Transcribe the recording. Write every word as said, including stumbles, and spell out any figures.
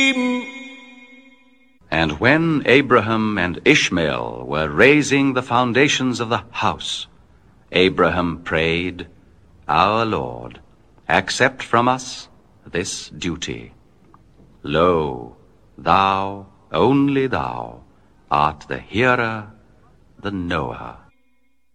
And when Abraham and Ishmael were raising the foundations of the house, Abraham prayed, Our Lord, accept from us this duty. Lo, thou, only thou, art the hearer, the knower.